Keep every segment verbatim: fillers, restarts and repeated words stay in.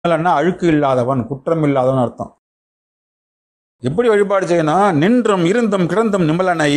நிம்மலன்னா அழுக்கு இல்லாதவன், குற்றம் இல்லாதவன் அர்த்தம். எப்படி வழிபாடு செய்யணும்? நின்றும் இருந்தும் கிடந்தும் நிம்மலனை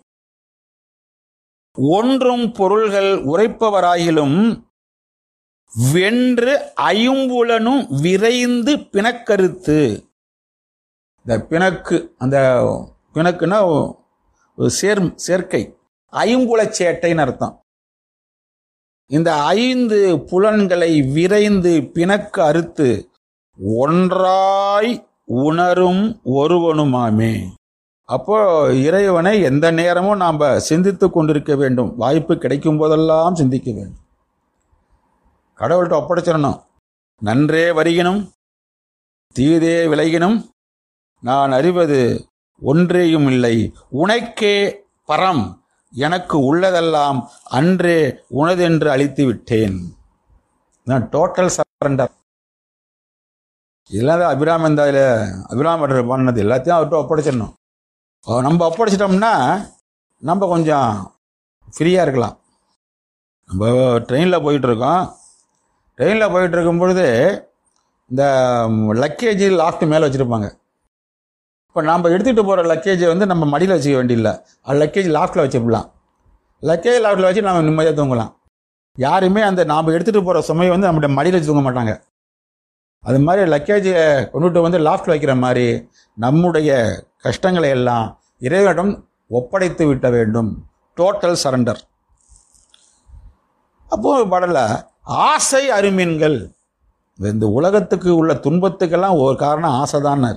ஒன்றும் பொருள்கள் உரைப்பவராயிலும் வென்று ஐம்புலனும் விரைந்து பிணக்கருத்து. இந்த பிணக்கு, அந்த பிணக்குன்னா சேர் சேர்க்கை, ஐம்புலச் சேட்டைன்னு அர்த்தம். இந்த ஐந்து புலன்களை விரைந்து பிணக்கு அறுத்து ஒன்றாய் உணரும் ஒருவனுமாமே. அப்போ இறைவனை எந்த நேரமும் நாம் சிந்தித்து கொண்டிருக்க வேண்டும். வாய்ப்பு கிடைக்கும் போதெல்லாம் சிந்திக்க வேண்டும். கடவுள்கிட்ட ஒப்படைச்சிடணும். நன்றே வருகினும் தீதே விலகினும் நான் அறிவது ஒன்றேயும் இல்லை, உனக்கே பரம், எனக்கு உள்ளதெல்லாம் அன்றே உனதென்று அழித்து விட்டேன். நான் டோட்டல் சரண்டர். இதெல்லாம் தான் அபிராம இந்த அபிராமர் பண்ணது எல்லாத்தையும் அவர்கிட்ட ஒப்படைச்சிடணும். நம்ம ஒப்படைச்சிட்டோம்னா நம்ம கொஞ்சம் ஃப்ரீயாக இருக்கலாம். நம்ம ட்ரெயினில் போயிட்டுருக்கோம். ட்ரெயினில் போயிட்டு இருக்கும் பொழுது இந்த லக்கேஜ் லாஃப்ட் மேலே வச்சுருப்பாங்க. இப்போ நம்ம எடுத்துகிட்டு போகிற லக்கேஜை வந்து நம்ம மடியில் வச்சுக்க வேண்டியதில்லை, அது லக்கேஜ் லாஃப்டில் வச்சுக்கலாம். லக்கேஜ் லாஃப்டில் வச்சு நம்ம நிம்மதியாக தூங்கலாம். யாருமே அந்த நாம் எடுத்துகிட்டு போகிற சுமையை வந்து நம்மளுடைய மடியில் வச்சு தூங்க மாட்டாங்க. அது மாதிரி லக்கேஜை கொண்டுட்டு வந்து லாஃப்டில் வைக்கிற மாதிரி நம்முடைய கஷ்டங்களை எல்லாம் இறைவனிடம் ஒப்படைத்து விட்ட வேண்டும். Total surrender. அப்போ படல ஆசை அருமீன்கள். இந்த உலகத்துக்கு உள்ள துன்பத்துக்கெல்லாம் ஒரு காரணம் ஆசை தான்னாரு.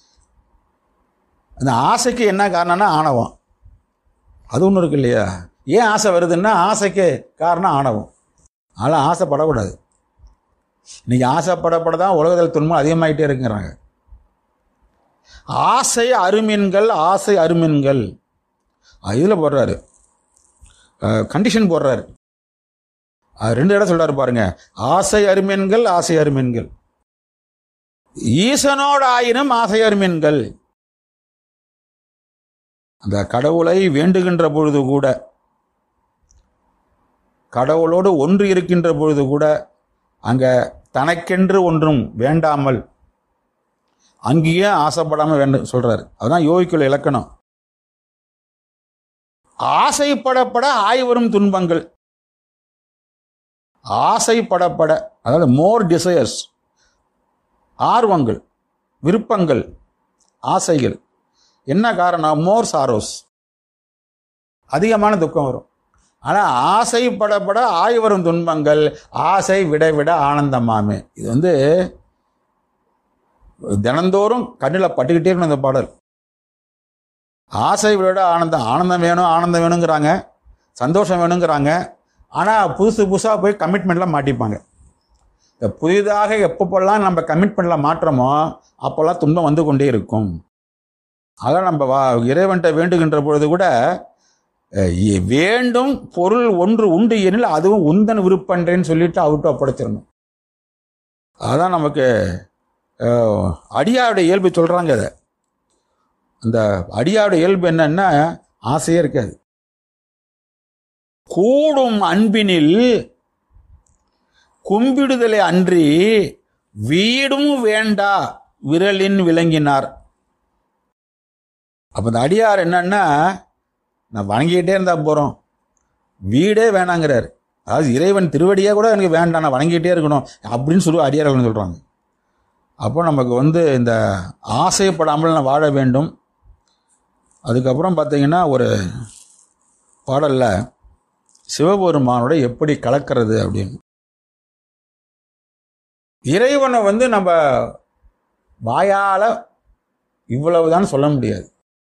அந்த ஆசைக்கு என்ன காரணம்னா ஆணவம். அது ஒன்று இருக்கு இல்லையா? ஏன் ஆசை வருதுன்னா ஆசைக்கு காரணம் ஆணவம். அதனால் ஆசைப்படக்கூடாது. இன்னைக்கு ஆசைப்படப்பட தான் உலகத்தில் துன்பம் அதிகமாகிட்டே இருக்குங்கிறாங்க. ஆசை அருமீன்கள், ஆசை அருமீன்கள் இதில் போடுறாரு, கண்டிஷன் போடுறாரு. ரெண்டு இடம் சொல்றாரு பாருங்க. ஆசை அருமீன்கள், ஆசை அருமீன்கள். ஈசனோடு ஆயினும் ஆசை அருமீன்கள். அந்த கடவுளை வேண்டுகின்ற பொழுது கூட, கடவுளோடு ஒன்று இருக்கின்ற பொழுது கூட அங்க தனக்கென்று ஒன்றும் வேண்டாமல் அங்கேயே ஆசைப்படாமல் வேண்டும் சொல்றாரு. அதுதான் யோகிக்குள்ள இலக்கணம். ஆசைப்படப்பட ஆய்வரும் துன்பங்கள். ஆசைப்படப்பட, அதாவது மோர் டிசையர்ஸ், ஆர்வங்கள், விருப்பங்கள், ஆசைகள். என்ன காரணம்? மோர் சாரோஸ், அதிகமான துக்கம் வரும். ஆனால் ஆசைப்படப்பட ஆய்வரும் துன்பங்கள், ஆசை விட விட ஆனந்தமாமே. இது வந்து தினந்தோறும் கண்ணில் பட்டுக்கிட்டே இருக்கணும் இந்த பாடல். ஆசை விட ஆனந்தம், ஆனந்தம் வேணும் ஆனந்தம் வேணுங்கிறாங்க, சந்தோஷம் வேணுங்கிறாங்க. ஆனால் புதுசு புதுசாக போய் கமிட்மெண்ட்லாம் மாட்டிப்பாங்க. புதிதாக எப்பப்போல்லாம் நம்ம கமிட்மெண்ட்டில் மாற்றமோ அப்போல்லாம் துன்பம் வந்து கொண்டே இருக்கும். அதான் நம்ம வா இறைவன்கிட்ட வேண்டுகின்ற பொழுது கூட வேண்டும் பொருள் ஒன்று உண்டு எனில் அதுவும் உந்தன் விருப்பன்றேன்னு சொல்லிட்டு அவர்கிட்ட ஒப்படைச்சிடணும். அதான் நமக்கு அடியாருடைய இயல்பு சொல்கிறாங்க. அதை அந்த அடியாருடைய இயல்பு என்னன்னா ஆசையே இருக்காது. கூடும் அன்பினில் கும்பிடுதலை அன்றி வீடும் வேண்டா விரலின் விளங்கினார். அப்போ இந்த அடியார் என்னன்னா, நான் வணங்கிக்கிட்டே இருந்தா போகிறோம், வீடே வேணாங்கிறார். அதாவது இறைவன் திருவடியே கூட எனக்கு வேண்டாம், நான் வணங்கிக்கிட்டே இருக்கணும் அப்படின்னு சொல்லி அடியார்கள் சொல்கிறாங்க. அப்போ நமக்கு வந்து இந்த ஆசைப்படாமல் நான் வாழ வேண்டும். அதுக்கப்புறம் பார்த்தீங்கன்னா ஒரு பாடலில் சிவபெருமானோட எப்படி கலக்கிறது அப்படின்னு. இறைவனை வந்து நம்ம வாயால் இவ்வளவுதான் சொல்ல முடியாது.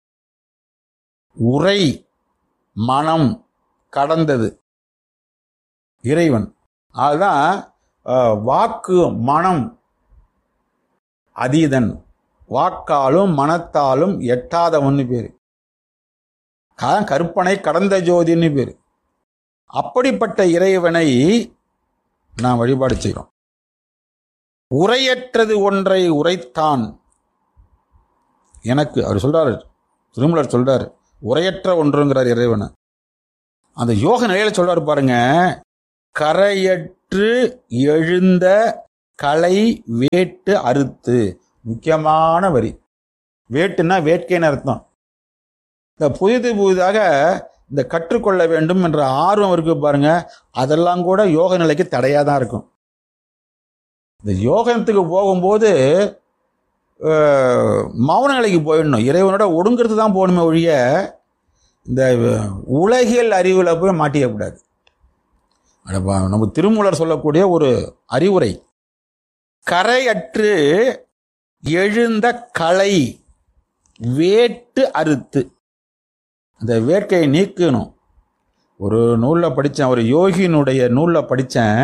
உரை மனம் கடந்தது இறைவன். அதுதான் வாக்கு மனம் அதீதன், வாக்காலும் மனத்தாலும் எட்டாதவன்னு பேர். கற்பனை கடந்த ஜோதின்னு பேர். அப்படிப்பட்ட இறைவனை நாம் வழிபாடு செய்கிறோம். உரையற்றது ஒன்றை உரைத்தான் எனக்கு, அவர் சொல்றாரு, திருமலர் சொல்றாரு, உரையற்ற ஒன்றுங்கிறார் இறைவனை. அந்த யோக நிலையில சொல்றாரு பாருங்க, கரையற்று எழுந்த களை வேட்டு அறுத்து. முக்கியமான வரி. வேட்டுன்னா வேட்கைன்னு அர்த்தம். இந்த புதிது புதிதாக இந்த கற்றுக்கொள்ள வேண்டும் என்ற ஆர்வம் இருக்கு பாருங்க, அதெல்லாம் கூட யோக நிலைக்கு தடையாக தான் இருக்கும். இந்த யோகத்துக்கு போகும்போது மௌன நிலைக்கு போயிடணும், இறைவனோட ஒடுங்கிறது தான் போகணுமே ஒழிய இந்த உலகியல் அறிவில் போய் மாட்டிக்கக்கூடாது. நம்ம திருமூலர் சொல்லக்கூடிய ஒரு அறிவுரை, கரையற்று எழுந்த களை வேட்டு அறுத்து. அந்த வேட்கையை நீக்கணும். ஒரு நூலில் படித்தேன், ஒரு யோகியினுடைய நூலில் படித்தேன்,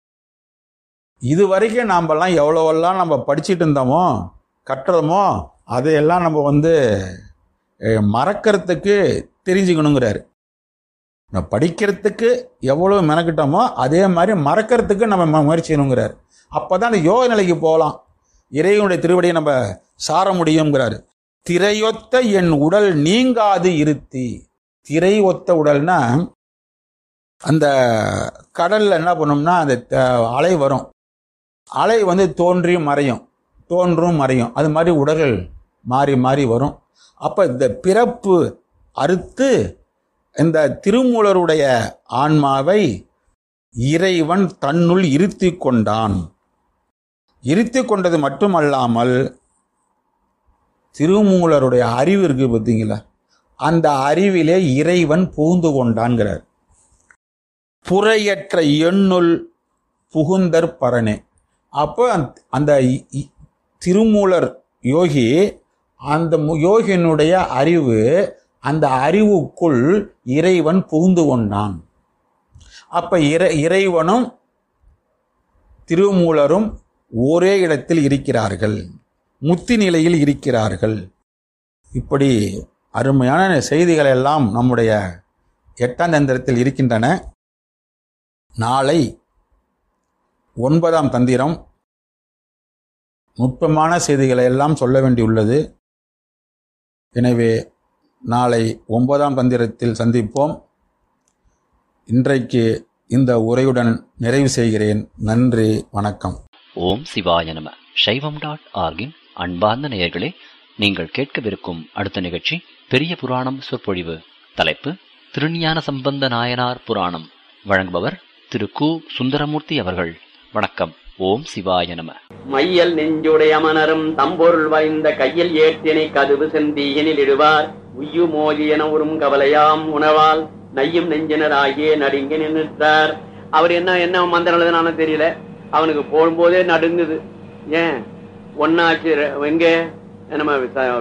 இது வரைக்கும் நாமெல்லாம் எவ்வளோவெல்லாம் நம்ம படிச்சுட்டு இருந்தோமோ கட்டுறோமோ அதையெல்லாம் நம்ம வந்து மறக்கிறதுக்கு தெரிஞ்சுக்கணுங்கிறாரு. நம்ம படிக்கிறதுக்கு எவ்வளோ மெனக்கிட்டோமோ அதே மாதிரி மறக்கிறதுக்கு நம்ம முயற்சி செய்யணுங்கிறார். அப்போ தான் அந்த யோக நிலைக்கு போகலாம், இறைவனுடைய திருவடியை நம்ம சார முடியுங்கிறாரு. திரையொத்த என் உடல் நீங்காது இருத்தி. திரை ஒத்த உடல்னா அந்த கடலில் என்ன பண்ணோம்னா அந்த அலை வரும், அலை வந்து தோன்றியும் மறையும், தோன்றும் மறையும், அது மாதிரி உடல்கள் மாறி மாறி வரும். அப்போ இந்த பிறப்பு அறுத்து இந்த திருமூலருடைய ஆன்மாவை இறைவன் தன்னுள் இருத்தி கொண்டான். இருத்தி கொண்டது மட்டுமல்லாமல் திருமூலருடைய அறிவு இருக்கு பார்த்தீங்களா, அந்த அறிவிலே இறைவன் புகுந்து கொண்டான்கிறார். புறையற்ற எண்ணுள் புகுந்தற் பரனே. அப்போ அந்த திருமூலர் யோகி, அந்த யோகியினுடைய அறிவு, அந்த அறிவுக்குள் இறைவன் புகுந்து கொண்டான். அப்ப இறை இறைவனும் திருமூலரும் ஒரே இடத்தில் இருக்கிறார்கள், முத்தி நிலையில் இருக்கிறார்கள். இப்படி அருமையான செய்திகள் எல்லாம் நம்முடைய எட்டாம் தந்திரத்தில் இருக்கின்றன. நாளை ஒன்பதாம் தந்திரம் நுட்பமான செய்திகளை எல்லாம் சொல்ல வேண்டியுள்ளது. எனவே நாளை ஒன்பதாம் தந்திரத்தில் சந்திப்போம். இன்றைக்கு இந்த உரையுடன் நிறைவு செய்கிறேன். நன்றி, வணக்கம். ஓம் சிவாய நம. சைவம் டாட் ஆர்கின் அன்பார்ந்த நேயர்களே, நீங்கள் கேட்கவிருக்கும் அடுத்த நிகழ்ச்சி பெரிய புராணம் சொற்பொழிவு. தலைப்பு திருஞான சம்பந்த நாயனார் புராணம். வழங்குபவர் திரு கு சுந்தரமூர்த்தி அவர்கள். வணக்கம். ஓம் சிவாய நம. மையல் நெஞ்சுடைய மனரும் தம்பொருள் வாய்ந்த கையில் ஏற்றினை கதுவு செந்தீயனில் இடுவார் உய்யு மோதி என உறும் கவலையாம் உணவால் நையும் நெஞ்சினர் ஆகிய நடுங்கி நின்றார். அவர் என்ன என்ன மந்திரம் எழுதுனாலும் தெரியல, அவனுக்கு போகும்போதே நடுங்குது. ஏன் ஒன்னாச்சு, எங்க நம்ம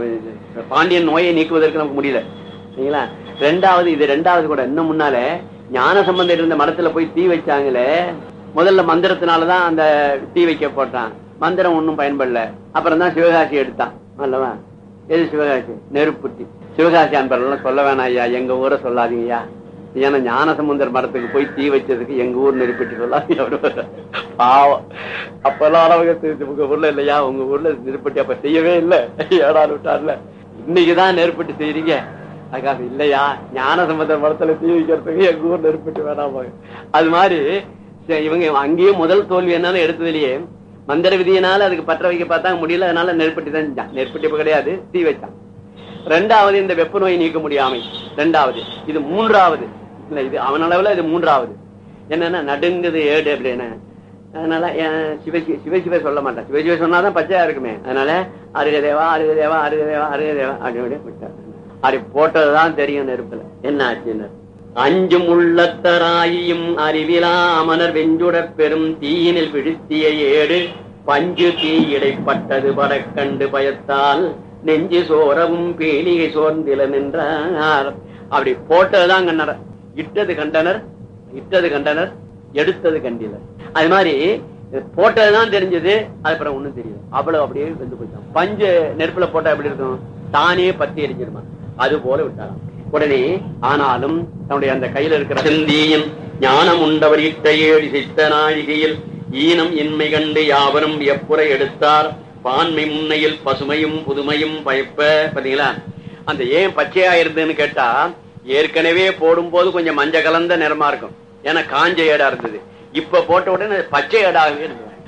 பாண்டியன் நோயை நீக்குவதற்கு நமக்கு முடியல சரிங்களா. ரெண்டாவது, இது ரெண்டாவது கூட இன்னும் முன்னால ஞான சம்பந்தம் இருந்த மடத்துல போய் தீ வச்சாங்களே, முதல்ல மந்திரத்தினாலதான் அந்த தீ வைக்க போட்டான். மந்திரம் ஒன்னும் பயன்படல. அப்புறம் தான் சிவகாசி எடுத்தான் அல்லவா. எது சிவகாசி? நெருப்புட்டி. சிவகாசி அன்பர்கள் சொல்ல வேணாம் ஐயா, எங்க ஊரை சொல்லாதீங்கய்யா. ஏன்னா ஞானசமுந்தர் மரத்துக்கு போய் தீ வச்சதுக்கு எங்க ஊர் நெருப்பிட்டு சொல்லாதீங்க. பாவம். அப்பெல்லாம் உங்க ஊர்ல இல்லையா, உங்க ஊர்ல நெருப்பட்டி அப்ப செய்யவே இல்லை, ஏடாடு விட்டார்ல. இன்னைக்குதான் நெருப்பட்டி செய்யறீங்க. அதுக்காக இல்லையா, ஞானசமுந்தர் மரத்துல தீ வைக்கிறதுக்கு எங்க ஊர் நெருப்பட்டி வேணாம். அது மாதிரி இவங்க அங்கேயும் முதல் தோல்வி என்னன்னு எடுத்ததுலயே மந்திர விதியினால அதுக்கு பற்ற வைக்க பார்த்தாங்க, முடியல. அதனால நெருப்பட்டி தான் செஞ்சான். நெருப்பட்டி இப்ப கிடையாது, தீ வச்சான். ரெண்டாவது இந்த வெப்ப நோய் நீக்க முடியாமை. ரெண்டாவது. இது மூன்றாவது இல்ல, இது அவன் அளவுல இது மூன்றாவது. என்னன்னா நடுங்குது ஏடு அப்படின்னு. அதனால சிவ சிவசிவ சொல்ல மாட்டான். சிவசிவ சொன்னாதான் பச்சையா இருக்குமே. அதனால அருகதேவா அருகதேவா அருகதேவா அருகதேவா அப்படின்னு விட்டார். அப்படி போட்டதுதான் தெரியும் நெருப்புல என்ன ஆச்சுன்னு. அஞ்சும் உள்ளத்தராயும் அறிவிலா அமனர் வெஞ்சுட பெரும் தீயினில் பிடித்திய ஏடு பஞ்சு தீ இடைப்பட்டது படக்கண்டு பயத்தால் நெஞ்சு சோரவும் பேணிகை சோர்ந்தில நின்றார். அப்படி போட்டதுதான் கண்டனர், இட்டது கண்டனர், இட்டது கண்டனர், எடுத்தது கண்டிலர். அது மாதிரி போட்டதுதான் தெரிஞ்சது, அதுக்கப்புறம் ஒண்ணும் தெரியும். அவ்வளவு அப்படியே வெந்து போயிட்டான். பஞ்சு நெருப்புல போட்டா எப்படி இருக்கும், தானே பத்தி எரிஞ்சிருமா, அது போல விட்டாராம். உடனே ஆனாலும் தன்னுடைய அந்த கையில இருக்கிற செந்தியன் ஞானம் உண்டவர் இட்ட ஏழு சித்த நாழிகையில் ஈனம் இன்மை கண்டு யாவரும் எப்புற எடுத்தார் பான்மை முன்னையில் பசுமையும் புதுமையும் பயப்ப. பாத்தீங்களா, அந்த ஏன் பச்சையா இருந்ததுன்னு கேட்டா, ஏற்கனவே போடும் போது கொஞ்சம் மஞ்சள் கலந்த நிறமா இருக்கும், ஏன்னா காஞ்ச ஏடா இருந்தது. இப்ப போட்ட உடனே பச்சை ஏடாகவே இருந்தது.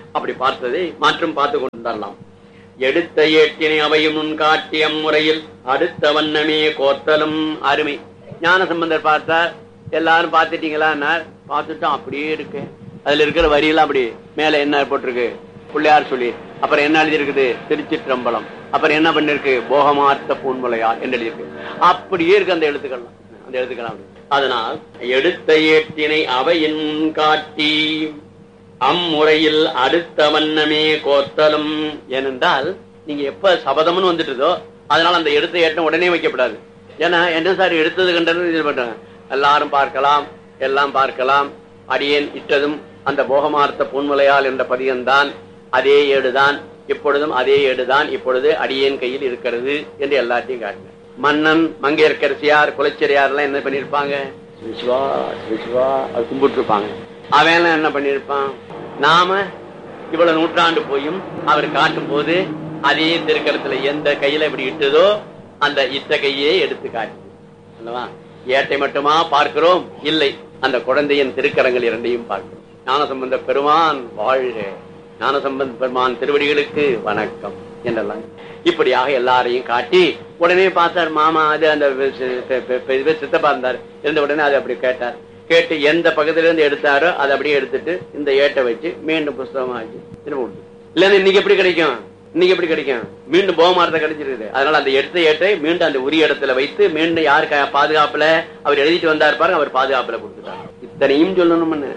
அப்படி பார்த்ததை மாற்றம் பார்த்து கொண்டுலாம். எடுத்த ஏட்டினை அவையும் முன் காட்டிய முறையில் அடுத்த வண்ணமே கோத்தலும் அருமை. ஞான சம்பந்தர் பார்த்தார். எல்லாரும் பார்த்துட்டீங்களா? பார்த்துட்டோம். அப்படியே இருக்கு. அதுல இருக்கிற வரியெல்லாம் அப்படி மேல என்ன போட்டிருக்கு? பிள்ளையார் சொல்லி. அப்புறம் என்ன எழுதி இருக்குது? திருச்சிற்றம்பலம். அப்புறம் என்ன பண்ணிருக்கு? போகமார்த்த பூன்முலையார் என்று எழுதியிருக்கு. அப்படியே இருக்கு அந்த எழுத்துக்கள்லாம். அந்த எழுத்துக்கள். அதனால் எடுத்த ஏட்டினை அவையின் காட்டி அம்முறையில் அடுத்த வண்ணமே கோத்தலும். ஏனென்றால் நீங்க எப்ப சபதம்னு வந்துட்டுதோ அதனால அந்த எடுத்த ஏட்டம் உடனே வைக்கப்படாது. ஏன்னா என்ன சார் எடுத்தது கண்டது இது பண்றாங்க. எல்லாரும் பார்க்கலாம், எல்லாம் பார்க்கலாம். அடியேன் இட்டதும் அந்த போகமார்த்த பொன்முலையால் என்ற பதியம்தான், அதே ஏடுதான், இப்பொழுதும் அதே ஏடுதான் இப்பொழுது அடியேன் கையில் இருக்கிறது என்று எல்லாத்தையும் காட்டுங்க. மன்னன், மங்கையர்க்கரசியார், குலச்சிறையார் எல்லாம் என்ன பண்ணிருப்பாங்க? சிவா சிவா அது கும்பிட்டு இருப்பாங்க. அவன் என்ன பண்ணிருப்பான்? நாம இவ்வளவு நூற்றாண்டு போயும் அவர் காட்டும் போது அதே திருக்கரத்துல எந்த கையில இப்படி இட்டதோ அந்த இட்ட கையே எடுத்து காட்டு. ஏட்டை மட்டுமா பார்க்கிறோம்? இல்லை, அந்த குழந்தையின் திருக்கரங்கள் இரண்டையும் பார்க்கிறோம். ஞானசம்பந்த பெருமான் வாழ்க, ஞானசம்பந்த பெருமான் திருவடிகளுக்கு வணக்கம் என்றெல்லாம் இப்படியாக எல்லாரையும் காட்டி உடனே பார்த்தார். மாமா அது அந்த சித்தப்பா இருந்தார். இருந்த உடனே அதை அப்படி கேட்டார். கேட்டு எந்த பக்கத்துல இருந்து எடுத்தாரோ அதை அப்படியே எடுத்துட்டு இந்த ஏட்டை வச்சு மீண்டும் புஸ்தகமா ஆச்சு திரும்ப விட்டு. இல்லன்னா இன்னைக்கு எப்படி கிடைக்கும்? இன்னைக்கு எப்படி கிடைக்கும்? மீண்டும் போகமாரத்தை கிடைச்சிருக்குது. அதனால அந்த எடுத்த ஏட்டை மீண்டும் அந்த உரிய இடத்துல வைத்து மீண்டும் யாரு பாதுகாப்புல அவர் எழுதிட்டு வந்தார் பாருங்க, அவர் பாதுகாப்புல கொடுத்துட்டார். இத்தனையும் சொல்லணும்னு.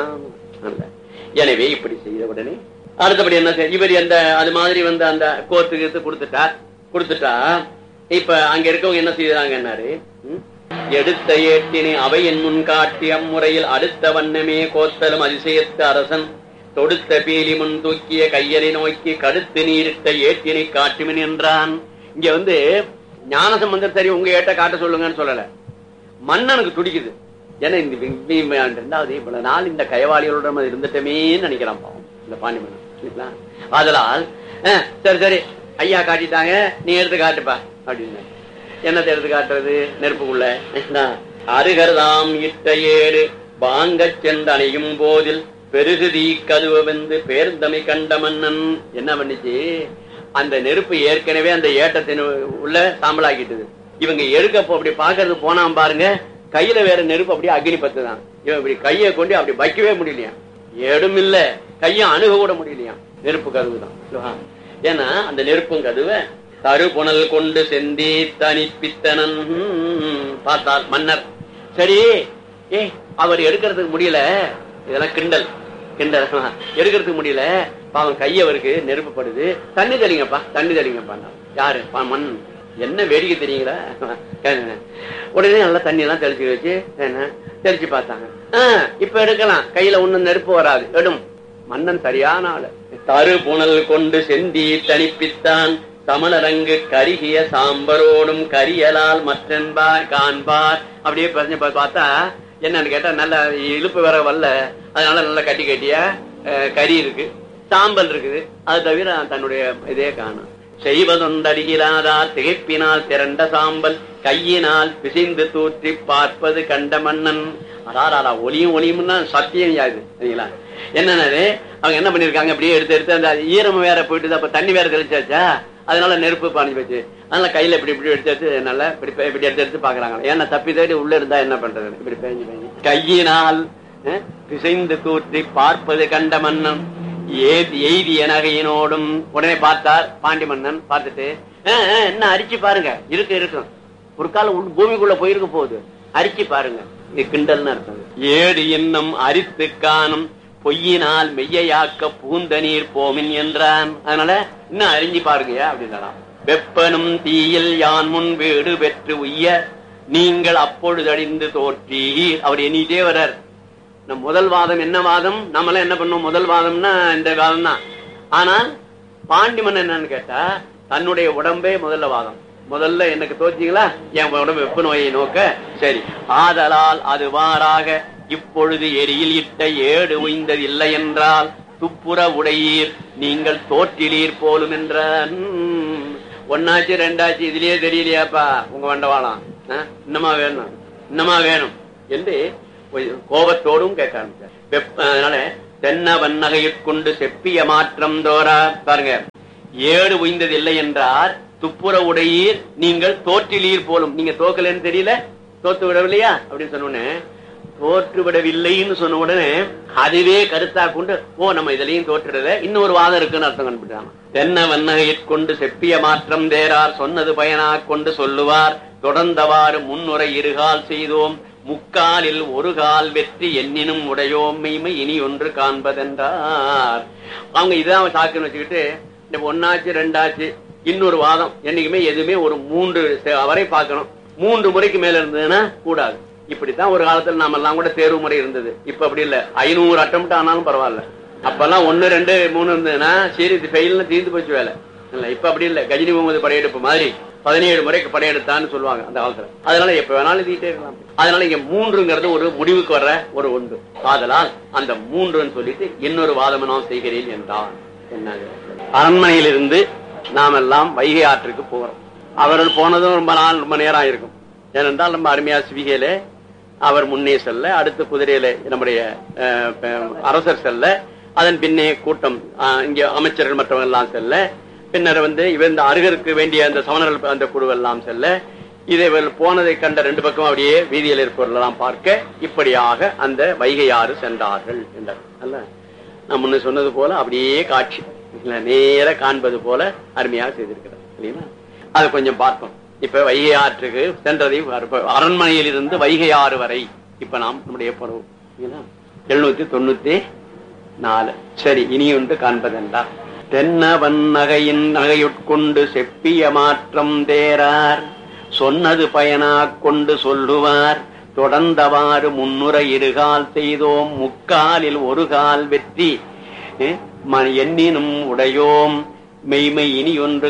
எனவே இப்படி செய்த உடனே அடுத்தபடி என்ன செய்ய, இவர் எந்த அது மாதிரி வந்து அந்த கோர்த்துக்கு கொடுத்துட்டா கொடுத்துட்டா இப்ப அங்க இருக்கவங்க என்ன செய்யறாங்கன்னாரு, எடுத்த ஏட்டினை அவை என் முன் காட்டி அம்முறையில் அடுத்த வண்ணமே கோத்தலும் அதிசயத்த அரசன் தொடுத்த பீலி முன் தூக்கிய கையலை நோக்கி கடுத்து நீரிட்ட ஏட்டினை காட்டுமின் என்றான். இங்க வந்து ஞானசம்பந்தர் சரி உங்க ஏட்ட காட்ட சொல்லுங்கன்னு சொல்லல, மன்னனுக்கு துடிக்குது. ஏன்னா இந்த ரெண்டாவது இவ்வளவு நாள் இந்த கயவாளிகளோட இருந்துட்டமேன்னு நினைக்கிறான் பாவம் இந்த பாண்டி மன்னன். அதனால் சரி சரி ஐயா காட்டிட்டாங்க, நீ எடுத்து காட்டுப்பா அப்படின்னு. என்னத்தை எடுத்து காட்டுறது? நெருப்புக்குள்ள அருகர்தாம் இட்ட ஏடு வாங்க சென்றணையும் போதில் பெருகுதி கதுவ வந்து பேர்ந்தமை கண்ட மன்னன் என்ன பண்ணிச்சு, அந்த நெருப்பு ஏற்கனவே அந்த ஏட்டத்தின் உள்ள சாம்பலாக்கிட்டது. இவங்க எடுக்க அப்படி பாக்குறது போனா பாருங்க, கையில வேற நெருப்பு அப்படியே அக்னி பத்துதான். இவன் இப்படி கையை கொண்டு அப்படி வைக்கவே முடியலையா, ஏடும் இல்ல கையை அணுக கூட முடியலையா, நெருப்பு கதுவுதான். ஏன்னா அந்த நெருப்பும் கதுவ தருபுணல் கொண்டு செந்தி தனிப்பித்தனன் பார்த்தால் மன்னர். சரி ஏ அவர் எடுக்கிறதுக்கு முடியல, இதெல்லாம் கிண்டல் கிண்டல் எடுக்கிறதுக்கு முடியல பாவம், கையவருக்கு நெருப்பு படுது, தண்ணி தெளிங்கப்பா தண்ணி தெளிங்கப்பா. யாரு? மண். என்ன வேடிக்கை தெரியுங்களா? உடனே நல்லா தண்ணி எல்லாம் தெளிச்சு வச்சு என்ன தெளிச்சு பார்த்தாங்க. ஆஹ் இப்ப எடுக்கலாம், கையில ஒண்ணும் நெருப்பு வராது, எடும். மன்னன் சரியான ஆளு. தருபுணல் கொண்டு செந்தி தனிப்பித்தான் சமணரங்கு கருகிய சாம்பரோடும் கரியலால் மற்றன்பா காண்பார். அப்படியே பிரச்சனை பார்த்தா என்னன்னு கேட்டா நல்ல இழுப்பு வர வரல, அதனால நல்ல கட்டி கட்டிய கறி இருக்கு, சாம்பல் இருக்குது. அது தவிர தன்னுடைய இதே காணும். செய்வதொந்தடியிலாதார் திகைப்பினால் திரண்ட சாம்பல் கையினால் பிசைந்து தூற்றி பார்ப்பது கண்ட மன்னன். அதாரா ஒளியும் ஒளியும்னா சத்தியம் யாது சரிங்களா? என்னன்னு அவங்க என்ன பண்ணிருக்காங்க, அப்படியே எடுத்து எடுத்து அந்த ஈரம் வேற போயிட்டு அப்ப தண்ணி வேற தெளிச்சாச்சா, அதனால நெருப்பு பாஞ்சு போச்சு. அதனால கையில இப்படி இப்படி எடுத்து எடுத்து நல்லா இப்படி இப்படி எடுத்து எடுத்து பாக்குறாங்க. ஏன்னா தப்பி தேடி உள்ள இருந்தா என்ன பண்றது, இப்படி பேஞ்சு பேஞ்சு கையினால் பிசைந்து தூற்றி பார்ப்பது கண்ட மன்னன் ஏதி எய்திய நகையினோடும். உடனே பார்த்தார் பாண்டி மன்னன். பார்த்துட்டு என்ன அரிச்சு பாருங்க, இருக்கு இருக்கும் ஒரு காலம் பூமிக்குள்ள போயிருக்க போகுது, அரிச்சு பாருங்க, இது கிண்டல்னு அர்த்தம். ஏடு இன்னும் அரித்து காணும் பொய்யினால் மெய்யாக்க பூந்த நீர் போமின் என்றான். அதனால இன்னும் அறிஞ்சு பாருங்கயா அப்படின்னா, வெப்பனும் தீயில் யான் முன் வீடு பெற்று உய்ய நீங்கள் அப்பொழுது அடிந்து தோற்றீர். அவர் எண்ணிட்டே வர்றார். நம் முதல் வாதம் என்ன வாதம், நம்மளாம் என்ன பண்ணுவோம், முதல் வாதம்னா இந்த வாதம் தான். ஆனால் பாண்டி மன்னன் என்னன்னு கேட்டா தன்னுடைய உடம்பே முதல்ல வாதம். முதல்ல எனக்கு தோற்றீங்களா, என் உடம்பு வெப்ப நோயை நோக்க, சரி ஆதலால் அது வாராக இப்பொழுது எரியில் இட்ட ஏடு உய்ந்தது இல்லை என்றால் துப்புர உடையீர் நீங்கள் தோற்றிலீர் போலும் என்ற. ஒன்னாச்சு ரெண்டாச்சு இதுலயே தெரியலையாப்பா உங்க வண்டவாளம், இன்னமா வேணும் இன்னமா வேணும் என்று கோபத்தோடும் கேட்க ஆரம்பிச்சார். வெப்ப அதனால தென்ன வன்னகையுட்கொண்டு செப்பிய மாற்றம் தோரா. பாருங்க, ஏடு உய்ந்தது இல்லை என்றார் துப்புர உடையீர் நீங்கள் தோற்றிலீர் போலும். நீங்க தோக்கலன்னு தெரியல, தோத்து விடவில்லையா அப்படின்னு சொன்ன தோற்று விடவில்லைன்னு சொன்ன உடனே அதுவே கருத்தா கொண்டு ஓ நம்ம இதுலயும் தோற்றுறத இன்னொரு வாதம் இருக்குன்னு அர்த்தம் கண்டுபிடிச்சாங்க. தென்ன வன்னகையிற்கொண்டு செப்பிய மாற்றம் தேரார் சொன்னது பயனா கொண்டு சொல்லுவார் தொடர்ந்தவாறு முன்னுரை இருகால் செய்தோம் முக்காலில் ஒரு கால் வெற்றி எண்ணினும் உடையோம் மெய்மை இனி ஒன்று காண்பதென்றார். அவங்க இதான் சாக்குன்னு வச்சுக்கிட்டு இந்த ஒன்னாச்சு ரெண்டாச்சு இன்னொரு வாதம் என்னைக்குமே எதுவுமே ஒரு மூன்று வரை பார்க்கணும். மூன்று முறைக்கு மேல இருந்ததுன்னா கூடாது. இப்படித்தான் ஒரு காலத்துல நாம எல்லாம் கூட தேர்வு முறை இருந்தது. இப்ப அப்படி இல்ல, ஐநூறு அட்டம் ஆனாலும் பரவாயில்ல. அப்பெல்லாம் ஒன்னு ரெண்டு மூணு இருந்ததுன்னா சரி இது ஃபெயில்னு தீர்ந்து போச்சு வேலை இல்ல. இப்ப அப்படி இல்ல, கஜினி முகமது படையெடுப்பு மாதிரி பதினேழு முறைக்கு படையெடுத்தான்னு சொல்லுவாங்க அந்த காலத்துல. அதனால எப்ப வேணாலும் எழுதிட்டே இருக்கலாம். அதனால இங்க மூன்றுங்கிறது ஒரு முடிவுக்கு வர்ற ஒரு ஒன்று. ஆதலால் அந்த மூன்றுன்னு சொல்லிட்டு இன்னொரு வாதம் நான் செய்கிறேன் என்றார். என்ன அரண்மனையிலிருந்து நாம் எல்லாம் வைகை ஆற்றுக்கு போறோம். அவர்கள் போனதும் ரொம்ப நாள் ரொம்ப நேரம் ஆயிருக்கும். ஏனென்றால் நம்ம அருமையா சிவிகையில அவர் முன்னே செல்ல, அடுத்து குதிரையில நம்முடைய அரசர் செல்ல, அதன் பின்னே கூட்டம் இங்க அமைச்சர்கள் மற்றவங்க எல்லாம் செல்ல, பின்னர் வந்து இவன் இந்த அருகருக்கு வேண்டிய அந்த சமணர்கள் அந்த குழு எல்லாம் செல்ல, இதை போனதை கண்ட ரெண்டு பக்கம் அப்படியே வீதியில் இருப்பவர்களெல்லாம் பார்க்க இப்படியாக அந்த வைகை ஆறு சென்றார்கள் என்றார். அல்ல நான் முன்ன சொன்னது போல அப்படியே காட்சி நேர காண்பது போல அருமையாக செய்திருக்கிறார் இல்லைங்களா. அதை கொஞ்சம் பார்ப்போம். இப்ப வைகை ஆற்றுக்கு சென்றதை அரண்மனையில் இருந்து வைகை ஆறு வரை இப்ப நாம் நம்முடைய பருவம் எழுநூத்தி தொண்ணூத்தி நாலு. சரி, இனி ஒன்று காண்பதென்றா தென்னவன் நகையின் நகையுட்கொண்டு செப்பிய மாற்றம் தேரார் சொன்னது பயனா கொண்டு சொல்லுவார் தொடர்ந்தவாறு முன்னுரை இருகால் செய்தோம் முக்காலில் ஒரு கால் வெற்றி எண்ணினும் உடையோம் மெய்மை இனி ஒன்று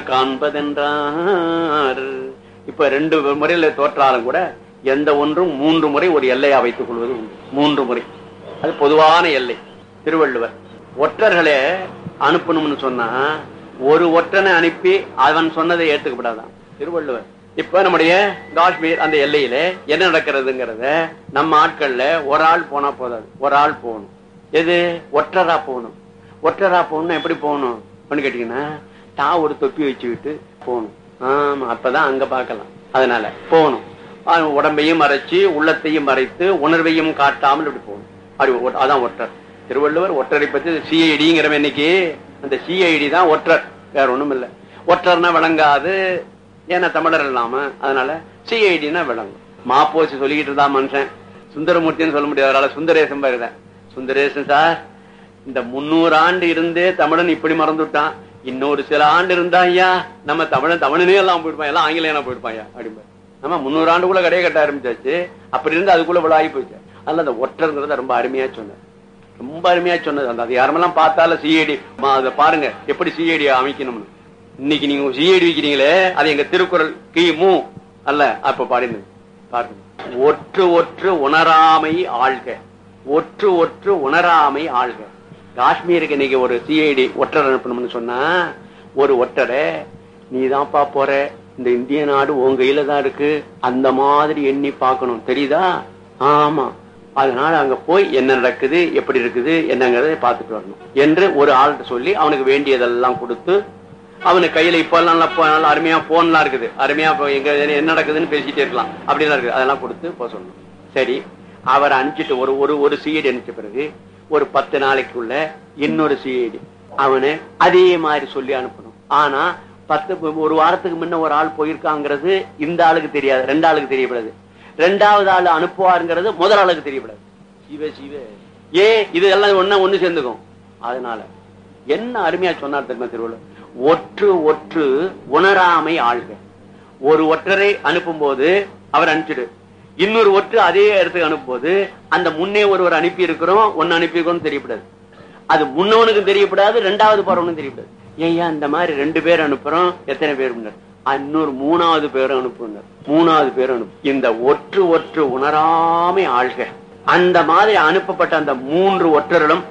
காண்பதென்றார். இப்ப ரெண்டு முறையில தோற்றாலும் கூட எந்த ஒன்றும் மூன்று முறை ஒரு எல்லையா வைத்துக் கொள்வது உண்டு. மூன்று முறை அது பொதுவான எல்லை. திருவள்ளுவர் ஒற்றர்களை அனுப்பணும்னு சொன்னா ஒரு ஒற்றனை அனுப்பி அவன் சொன்னதை ஏற்றுக்கப்படாதான் திருவள்ளுவர். இப்ப நம்முடைய காஷ்மீர் அந்த எல்லையில என்ன நடக்கிறதுங்கிறத நம்ம ஆட்கள்ல ஒரு ஆள் போனா போதாது, ஒரு ஆள் போகணும். எது ஒற்றரா போகணும். ஒற்றரா போகணும் எப்படி போகணும் அப்படின்னு கேட்டீங்கன்னா தா ஒரு தொப்பி வச்சுக்கிட்டு போகணும். ஆமா, அப்பதான் அங்க பார்க்கலாம். அதனால போகணும். உடம்பையும் மறைச்சு உள்ளத்தையும் மறைத்து உணர்வையும் காட்டாமல் இப்படி போகணும். அப்படி அதான் ஒற்றர். திருவள்ளுவர் ஒற்றரை பத்தி சிஐடிங்கிற இன்னைக்கு அந்த சிஐடி தான் ஒற்றர், வேற ஒண்ணும் இல்லை. ஒற்றர்னா விளங்காது, ஏன்னா தமிழர் இல்லாம, அதனால சிஐடினா விளங்கும். மாப்போசி சொல்லிக்கிட்டு இருந்தா மனுஷன், சுந்தரமூர்த்தின்னு சொல்ல முடியாது, அதனால சுந்தரேசன் பாருங்க. சுந்தரேசன் சார் இந்த முன்னூறு ஆண்டு இருந்தே தமிழன் இப்படி மறந்துட்டான், இன்னொரு சில ஆண்டு இருந்தா ஐயா நம்ம தமிழன் தமிழனே எல்லாம் போயிருப்பான், எல்லாம் ஆங்கிலேயனா போயிருப்பான் ஐயா அப்படின்பா. நம்ம முன்னூறு ஆண்டுக்குள்ள கடையை கட்ட ஆரம்பிச்சாச்சு, அப்படி இருந்து அதுக்குள்ள விழாகி போச்சு. அதனால அந்த ஒற்றர்ங்கிறத ரொம்ப அருமையா சொன்னது, ரொம்ப அருமையா சொன்னது. அந்த அது யாரெல்லாம் பார்த்தாலும் சிஐடி அதை பாருங்க எப்படி சிஐடி அமைக்கணும்னு. இன்னைக்கு நீங்க சிஐடி வைக்கிறீங்களே அது எங்க திருக்குறள் கிமு அல்ல, அப்ப பாடினது பாருங்க. ஒற்று ஒற்று உணராமை ஆள்க, ஒற்று ஒற்று உணராமை ஆள்க. காஷ்மீருக்கு இன்னைக்கு ஒரு சிஐடி ஒற்றர் அனுப்பணும்னு சொன்னா ஒரு ஒற்றரை நீதான்ப்பா போற, இந்த இந்திய நாடு உன் கையில தான் இருக்கு, அந்த மாதிரி எண்ணி பார்க்கணும், தெரியுதா? ஆமா, அதனால அங்க போய் என்ன நடக்குது எப்படி இருக்குது என்னங்கிறத பார்த்துட்டு வரணும் என்று ஒரு ஆள்கிட்ட சொல்லி அவனுக்கு வேண்டியதெல்லாம் கொடுத்து, அவனுக்கு கையில இப்ப எல்லாம் அருமையா போன்லாம் இருக்குது, அருமையா எங்க என்ன நடக்குதுன்னு பேசிட்டே இருக்கலாம், அப்படிலாம் இருக்குது, அதெல்லாம் கொடுத்து போக சொல்லணும். சரி, அவரை அனுப்பிச்சிட்டு ஒரு ஒரு ஒரு சிஐடி அனுப்பிச்ச பிறகு ஒரு பத்து நாளைக்குள்ள இன்னொரு சிஐடி அவனை அதே மாதிரி சொல்லி அனுப்பணும். ஆனா பத்து ஒரு வாரத்துக்கு முன்ன ஒரு ஆள் போயிருக்காங்கிறது இந்த ஆளுக்கு தெரியாது, ரெண்டு ஆளுக்கு தெரியப்படாது. ரெண்டாவது ஆள் அனுப்புவாருங்கிறது முதல் ஆளுக்கு தெரியப்படாது. சிவ சிவ ஏ இதெல்லாம் ஒண்ணு ஒண்ணு சேர்ந்துக்கும். அதனால என்ன அருமையா சொன்னார் தெரியுமா திருவள்ளுவர், ஒற்று ஒற்று உணராமை ஆள்க. ஒரு ஒற்றரை அனுப்பும் போது அவர் அனுப்பிச்சிடு, இன்னொரு ஒற்று அதே இடத்துக்கு அனுப்பும் போது அந்த முன்னே ஒருவர் அனுப்பி இருக்கிறோம் ஒன்னு அனுப்பி இருக்கோம் தெரியப்படாது, அது முன்னவனுக்கும் தெரியப்படாது, ரெண்டாவது போறவனுக்கும் தெரியப்படாது. ஏய்யா இந்த மாதிரி ரெண்டு பேர் அனுப்புறோம், எத்தனை பேர் இன்னொரு மூணாவது பேரும் அனுப்புனர், மூணாவது பேரும் அனுப்பு. இந்த ஒற்று ஒற்று உணராமை ஆள்க. அந்த மாதிரி அனுப்பப்பட்ட அந்த மூன்று ஒற்றர்களும்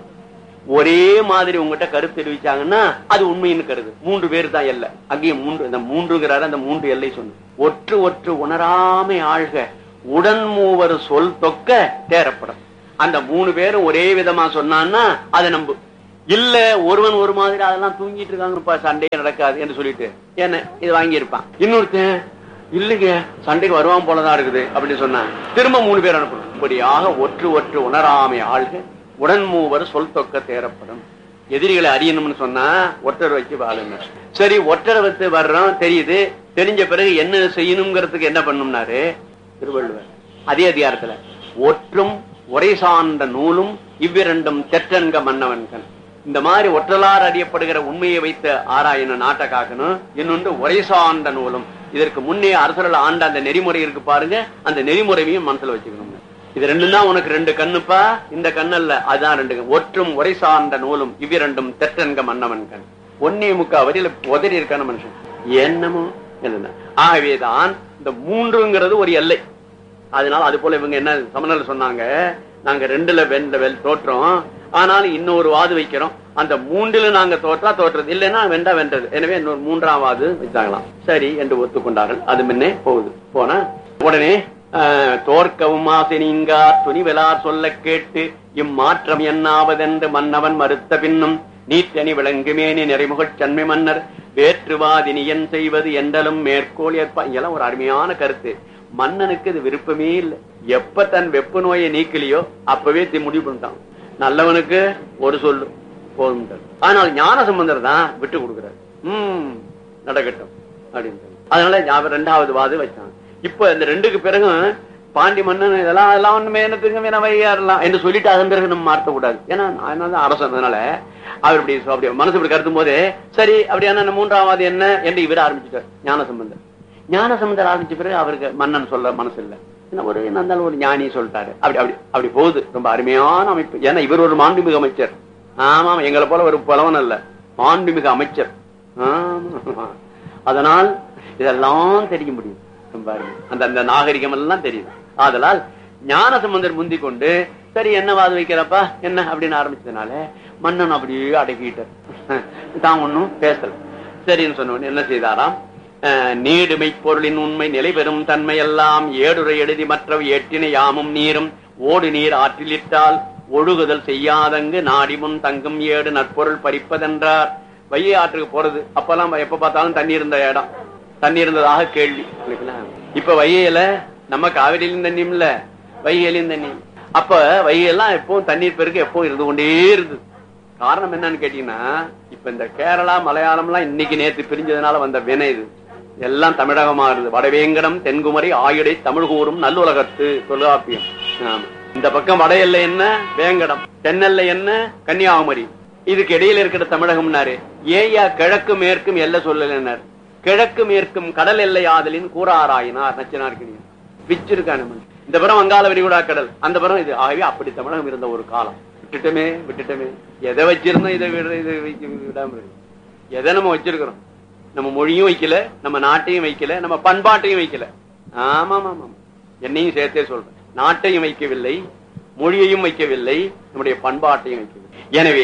ஒரே மாதிரி உங்ககிட்ட கருத்து தெரிவிச்சாங்கன்னா அது உண்மைன்னு கருது. மூன்று பேர் தான் எல்லை, அங்கேயும் மூன்று, இந்த மூன்றுங்கிறாரு அந்த மூன்று எல்லை சொன்ன. ஒற்று ஒற்று உணராமை ஆள்க உடன் மூவர் சொல் தொக்க தேரப்படும். அந்த மூணு பேரும் ஒரே விதமா சொன்னான்னா அதை நம்பு. இல்ல ஒருவன் ஒரு மாதிரி அதெல்லாம் தூங்கிட்டு இருக்காங்கப்பா, சண்டையே நடக்காது என்று சொல்லிட்டு என்ன இது வாங்கி இருப்பான். இன்னொருத்தன் இல்லைங்க சண்டைக்கு வருவான் போலதான் இருக்குது அப்படின்னு சொன்னா திரும்ப மூணு பேர் அனுப்பணும். இப்படியாக ஒற்று ஒற்று உணராமை ஆள்க உடன் மூவர் சொல் தொக்க தேரப்படும். எதிரிகளை அறியணும்னு சொன்னா ஒற்றர் வச்சு வாழுங்க. சரி ஒற்றரை வச்சு வர்றோம் தெரியுது, தெரிஞ்ச பிறகு என்ன செய்யணுங்கிறதுக்கு என்ன பண்ணும்னாரு திருவள்ளுவர் அதே அதிகாரத்துல ஒற்றும் உரை சார்ந்த நூலும் இவ்விரண்டும் தெற்றன்க மன்னவன்கண். இந்த மாதிரி ஒற்றலார் அறியப்படுகிற உண்மையை வைத்து ஆராயணும், நாட்டை காக்கணும். இன்னொன்று உரை சார்ந்த நூலும், இதற்கு முன்னே அரசர்கள் ஆண்ட அந்த நெறிமுறை இருக்கு பாருங்க, அந்த நெறிமுறையும் மனசுல வச்சுக்கணும். இது ரெண்டும் தான் உனக்கு ரெண்டு கண்ணுப்பா, இந்த கண்ணல்ல அதுதான் ரெண்டு. ஒற்றும் உரை சார்ந்த நூலும் இவ்விரண்டும் தெற்றன்க மன்னவன் கண். ஒன்னே முக்கா வரியில உதறி இருக்கான மனுஷன் என்னமோ என்ன. ஆகவேதான் இந்த மூன்றுங்கிறது ஒரு எல்லை. அதனால அது போல இவங்க என்ன சமணர் சொன்னாங்க, நாங்க ரெண்டுல வெண்ட தோற்றோம், ஆனாலும் இன்னொரு வாது வைக்கிறோம், அந்த மூன்றுல நாங்க தோற்றா தோற்றது, இல்லைன்னா வெண்டா வென்றது, எனவே இன்னொரு மூன்றாம் வாது வச்சாங்களாம். சரி என்று ஒத்துக்கொண்டார்கள். அது முன்னே போகுது. போனா உடனே தோற்கவும் ஆசை நீங்கா துணிவெலார் சொல்ல கேட்டு இம்மாற்றம் என்னாவதென்று மன்னவன் மறுத்த பின்னும் நீட்டணி விளங்குமேனி நிறைமுகச் சன்மை மன்னர் வேற்றுவாதினியன் செய்வது என்றலும் மேற்கோள் ஏற்பா. இதெல்லாம் ஒரு அருமையான கருத்து. மன்னனுக்கு இது விருப்பமே இல்லை. எப்ப தன் வெப்ப நோயை நீக்கலையோ அப்பவே முடிவு பண்ணிட்டான். நல்லவனுக்கு ஒரு சொல்லு போதும். ஆனால் ஞான சம்பந்தர் தான் விட்டு கொடுக்கிறார். உம் நடக்கட்டும் அப்படின்னு. அதனால ரெண்டாவது வாது வச்சான். இப்ப இந்த ரெண்டுக்கு பிறகு பாண்டி மன்னன் இதெல்லாம் எல்லாம் ஒண்ணுமே என்னத்துக்கு வேணாம் என்று சொல்லிட்டு அதன் பிறகு நம்ம மாற்ற கூடாது. ஏன்னா அதனால அரசன், அதனால அவர் இப்படி அப்படி மனசு இப்படி கருத்தும் போது சரி அப்படியான மூன்றாவது என்ன என்று இவர் ஆரம்பிச்சுட்டார் ஞான சம்பந்தர். ஞான சம்பந்தர் ஆரம்பிச்ச பிறகு அவருக்கு மன்னன் சொல்ல மனசு இல்லை. ஒரு என்ன ஒரு ஞானி சொல்லிட்டாரு. அப்படி அப்படி அப்படி போகுது. ரொம்ப அருமையான அமைப்பு. ஏன்னா இவர் ஒரு மாண்புமிகு அமைச்சர். ஆமா, எங்களை போல ஒரு புலவன் அல்ல, மாண்புமிகு அமைச்சர். ஆமா, அதனால் இதெல்லாம் தெரிய முடியும். ரொம்ப அந்த அந்த நாகரிகம் எல்லாம் தெரியுது. ஆதலால் ஞான சம்பந்தர் முந்தி கொண்டு சரி என்ன வாது வைக்கிறப்பா என்ன அப்படின்னு ஆரம்பிச்சதுனால மன்னன் அப்படியே அடக்கிட்டார். தான் ஒன்னும் பேசல. சரின்னு சொன்ன என்ன செய்தாராம், நீடுமை பொருளின் உண்மை நிலை பெறும் தன்மை எல்லாம் ஏடுரை எழுதி மற்றவை எட்டினை யாமும் நீரும் ஓடு நீர் ஆற்றிலிட்டால் ஒழுகுதல் செய்யாதங்கு நாடிமுன் தங்கும் ஏடு நற்பொருள் பறிப்பதென்றார். வைகை ஆற்றுக்கு போறது அப்பெல்லாம் எப்ப பார்த்தாலும் தண்ணி இருந்த இடம், தண்ணி இருந்ததாக கேள்வி. இப்ப வைகையில நம்ம காவிரியிலும் தண்ணியும் இல்ல, வைகையிலும் தண்ணி. அப்ப வைகையெல்லாம் எப்பவும் தண்ணீர் பெருக்கு எப்பவும் இருந்து கொண்டே இருந்தது. காரணம் என்னன்னு கேட்டீங்கன்னா, இப்ப இந்த கேரளா மலையாளம் எல்லாம் இன்னைக்கு நேற்று பிரிஞ்சதுனால வந்த வினை இது. எல்லாம் தமிழகமா இருந்தது. வடவேங்கடம் தென்குமரி ஆயுடை தமிழ் கூறும் நல்லுலகத்து தொல்காப்பியம். இந்த பக்கம் வட எல்லை என்ன வேங்கடம், தென்னெல்லை என்ன கன்னியாகுமரி, இதுக்கு இடையில இருக்கிற தமிழகம்னாரு. ஏயா கிழக்கு மேற்கும் எல்லை சொல்லலைன்னாரு. கிழக்கு மேற்கும் கடல் எல்லை ஆதலின் கூறாராயினார் நச்சினார்கினியர் பிச்சிருக்கான. இந்த புறம் வங்காள விரிகுடா கடல், அந்த புறம் இது. ஆகவே அப்படி தமிழகம் இருந்த ஒரு காலம். விட்டுட்டமே விட்டுட்டமே எதை வச்சிருந்தோம், இதை விட இதை விடாம எதை நம்ம வச்சிருக்கிறோம். நம்ம மொழியும் வைக்கல, நம்ம நாட்டையும் வைக்கல, நம்ம பண்பாட்டையும் வைக்கல. ஆமா ஆமா, என்னையும் சேர்த்தே சொல்றேன். நாட்டையும் வைக்கவில்லை, மொழியையும் வைக்கவில்லை, நம்முடைய பண்பாட்டையும் வைக்கவில்லை. எனவே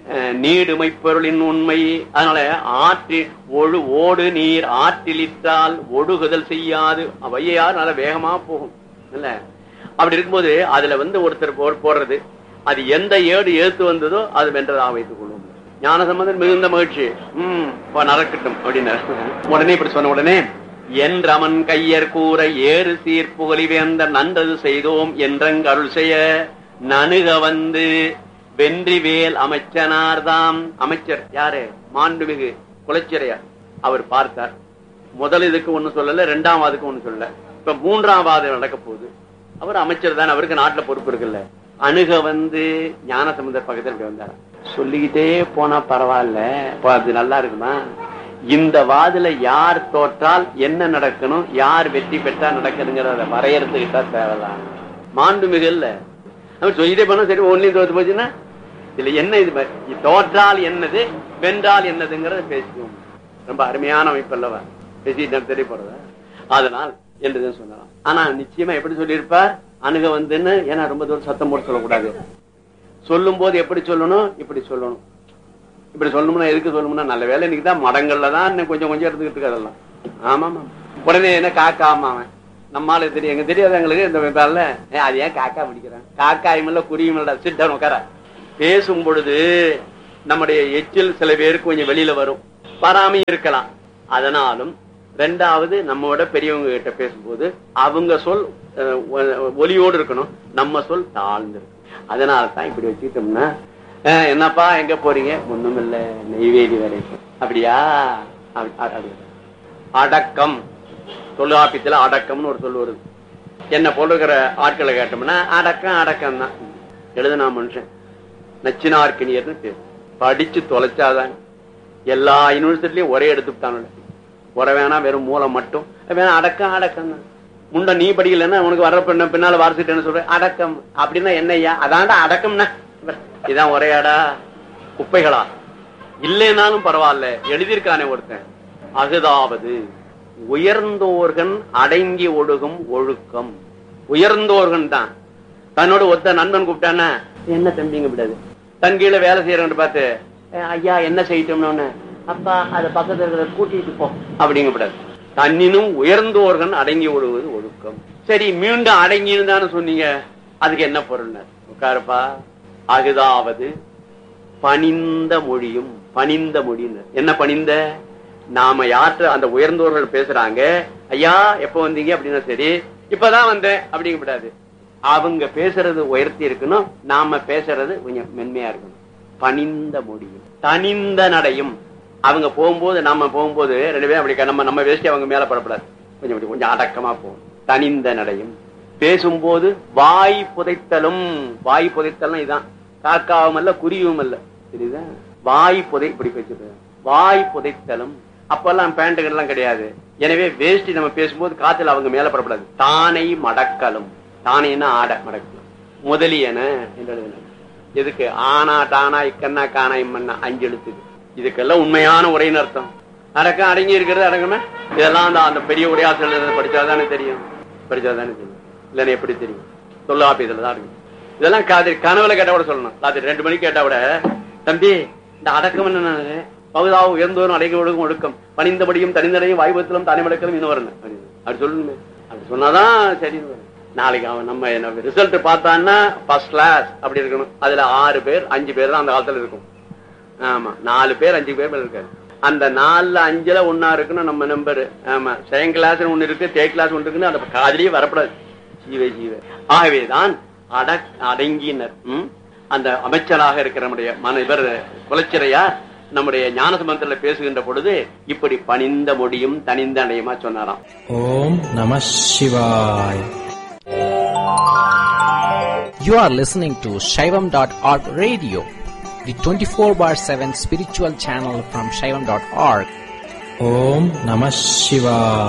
நீடுமை பொருளின் உண்மை. அதனால ஆற்றி ஒழு ஓடு நீர் ஆற்றிலிட்டால் ஒழுகுதல் செய்யாது. வையார் நல்ல வேகமா போகும் இல்ல. அப்படி இருக்கும்போது அதுல வந்து ஒருத்தர் போடுறது, அது எந்த ஏடு ஏத்து வந்ததோ அது வென்றதாக வைத்துக் கொள்ளும். ஞான சம்பந்தன் மிகுந்த மகிழ்ச்சி. உம் நடக்கட்டும் அப்படின்னு உடனே இப்படி சொன்ன உடனே என்றமன் கையர் கூற ஏறு சீர்ப்புகழி வேந்த நன்றது செய்தோம் என்றங்க அருள் செய்ய நணுக வந்து வென்றி வேல் அமைச்சனார்தாம். அமைச்சர் யாரு? மாண்புமிகு குலச்சிறையார். அவர் பார்த்தார். முதல் இதுக்கு ஒண்ணு சொல்லல, இரண்டாம் வாதுக்கு ஒண்ணு சொல்லல. இப்ப மூன்றாம் வாதம் நடக்க போகுது. அவர் அமைச்சர் தான், அவருக்கு நாட்டுல பொறுப்பு இருக்குல்ல. அணுக வந்து ஞான சம்பந்தர் பக்கத்தில் வந்தார். சொல்லிக்கிட்டே போனா பரவாயில்ல, அது நல்லா இருக்குமா? இந்த வாதுல யார் தோற்றால் என்ன நடக்கணும், யார் வெற்றி பெற்றா நடக்கணுங்கிறத வரையறுத்துக்கிட்டா தேவைதான். மாண்புமிகு இல்ல அவர் சொல்லிட்டே போனா சரி ஒன்னையும் தோத்து போச்சுன்னா இதுல என்ன இது தோற்றால் என்னது வென்றால் என்னதுங்கிறத பேசிக்குவோம். ரொம்ப அருமையான அமைப்பு அல்லவா பேசிட்டு தெரிய போறத. அதனால் என்றுதான் சொல்லலாம். ஆனா நிச்சயமா எப்படி சொல்லியிருப்பார் அணுக வந்துன்னு. ஏன்னா ரொம்ப தூரம் சத்தம் போட்டு சொல்லக்கூடாது. சொல்லும் போது எப்படி சொல்லணும், இப்படி சொல்லணும். இப்படி சொல்லணும்னா எதுக்கு சொல்லணும்னா, நல்ல வேலை இன்னைக்குதான் மடங்கள்ல தான் கொஞ்சம் கொஞ்சம் எடுத்துக்கிட்டு இருக்கு அதெல்லாம். ஆமா ஆமா. உடனே என்ன காக்காம அவன் நம்மால தெரியும், எங்க தெரியாது எங்களுக்கு இந்த பேர்ல அது ஏன் காக்கா பிடிக்கிறேன், காக்காயும் இல்ல குருவியும் இல்ல, சிட்டன் உட்கார. பேசும் பொழுது நம்முடைய எச்சில் சில பேருக்கு கொஞ்சம் வெளியில வரும், வராமையும் இருக்கலாம். அதனாலும் ரெண்டாவது நம்மோட பெரியவங்க கிட்ட பேசும்போது அவங்க சொல் ஒலியோடு இருக்கணும், நம்ம சொல் தாழ்ந்து இருக்கும். அதனால தான் இப்படி வச்சுக்கிட்டோம்னா, என்னப்பா எங்க போறீங்க, ஒண்ணும் இல்ல நெய்வேலி வரைக்கும். அப்படியா? அடக்கம், தொல்காப்பியத்துல அடக்கம்னு ஒரு சொல் வருது. என்ன போடுகிற ஆட்களை கேட்டோம்னா அடக்கம் அடக்கம் தான். எழுதுனா மனுஷன் நச்சினார்க்கினியர்னு பேர். படிச்சு தொலைச்சாதான் எல்லா யூனிவர்சிட்டிலையும் ஒரே எடுத்துட்டானு. உர வேணா வெறும் மூலம் மட்டும் வேணா, அடக்கம் அடக்கம் தான். முண்ட நீ படிக்கலன்னா உனக்கு வர்ற பெண்ண பின்னால வாரிசிட்டேன்னு சொல்ற அடக்கம் அப்படின்னா என்னய்யா, அதான்டா அடக்கம்னா. இதான் ஒரையாடா குப்பைகளா? இல்லைனாலும் பரவாயில்ல, எழுதியிருக்கானே ஒருத்தன். அகுதாவது உயர்ந்தோர்கள் அடங்கி ஒழுகும் ஒழுக்கம். உயர்ந்தோர்கள் தான். தன்னோட ஒத்த நண்பன் கூப்பிட்டானா என்ன தம்பிங்க விடாது, தன் கீழே வேலை செய்யறவன் பார்த்து ஐயா என்ன செய்யட்டோம்னு, அப்பா அதை பக்கத்துல இருக்கிற கூட்டிட்டு போ அப்படிங்க விடாது. தன்னினும் உயர்ந்தோர்கள் அடங்கி ஒழுகுவது ஒழுக்கம். சரி, மீண்டும் அடங்கின்னு தானே சொன்னீங்க, அதுக்கு என்ன பொருள்? உட்காருப்பா. அகுதாவது பணிந்த மொழியும். பணிந்த மொழின்னு என்ன பணிந்த? நாம யார்கிட்ட அந்த உயர்ந்தோர்கள் பேசுறாங்க, ஐயா எப்ப வந்தீங்க அப்படின்னா சரி இப்பதான் வந்தேன் அப்படிங்க விடாது. அவங்க பேசுறது உயர்த்தி இருக்கணும், நாம பேசுறது கொஞ்சம் மென்மையா இருக்கணும். பணிந்த மொழியும் தனிந்த நடையும். அவங்க போகும்போது நாம போகும்போது ரெண்டு பேரும் அப்படி நம்ம நம்ம வேஷ்டி அவங்க மேல படப்படாது, கொஞ்சம் கொஞ்சம் அடக்கமா போகும். தனிந்த நடையும். பேசும்போது வாய் புதைத்தலும். வாய் புதைத்தலும் இதான், காக்காவும் அல்ல குருவியும் அல்ல, தெரியுதா? வாய் புதை இப்படி பேசுறது, வாய் புதைத்தலும். அப்பெல்லாம் பேண்ட்டுகள் எல்லாம் கிடையாது. எனவே வேஷ்டி நம்ம பேசும்போது காத்துல அவங்க மேல படப்படாது. தானை மடக்கலும். தானைன்னா ஆட மடக்கலாம். முதலியன என்று எதுக்கு? ஆனா டானா இக்கண்ணா காணா இம்மன்னா அஞ்சு எழுத்துக்கு. இதுக்கெல்லாம் உண்மையான உரையின் அர்த்தம். அடக்கம் அடங்கி இருக்கிறது அடக்கமே. இதெல்லாம் அந்த பெரிய உரையாசிரியர் படிச்சாதானே தெரியும், படிச்சாதானே தெரியும், இல்லன்னா எப்படி தெரியும்? தொல்காப்பியத்துல தான் இருக்கு. இதெல்லாம் காதிரி கனவுல கேட்டா கூட சொல்லணும். ராத்திரி ரெண்டு மணிக்கு கேட்டா கூட, தம்பி இந்த அடக்கம் என்ன பகுதாவும் உயர்ந்தோரும் அடங்கி ஒழுகும் ஒழுக்கம், பணிந்தபடியும் தனிந்தடையும் வாய்பத்திலும் தனி மடக்கலும் இன்னும் வரணும் அப்படி சொல்லணுமே. அப்படி சொன்னாதான் சரி. நாளைக்கு அவன் நம்ம ரிசல்ட் பார்த்தான்னா ஃபர்ஸ்ட் கிளாஸ் அப்படி இருக்கணும். அதுல ஆறு பேர் அஞ்சு பேர் தான் அந்த காலத்துல இருக்கும். ஆமா, நாலு பேர் அஞ்சு பேர் இருக்காரு. அந்த நாலுல அஞ்சுல ஒன்னா இருக்குன்னு நம்ம நம்பரு. ஆமா, செகண்ட் கிளாஸ் ஒண்ணு இருக்கு, தேர்ட் கிளாஸ் ஒண்ணு இருக்குன்னு அந்த காதலியே வரப்படாது. ஜீவ ஜீவ. ஆகவேதான் அட அடங்கினர். அந்த அமைச்சராக இருக்கிற நம்முடைய மன இவர் குலச்சிறையார் நம்முடைய ஞானசம்பந்தத்துல பேசுகின்ற பொழுது இப்படி பணிந்த மொழியும் தனிந்த அடையுமா சொன்னாராம். ஓம் நம சிவாய. You are listening to Shaivam dot org radio, the twenty-four bar seven spiritual channel from Shaivam dot org. Om Namah Shivaya.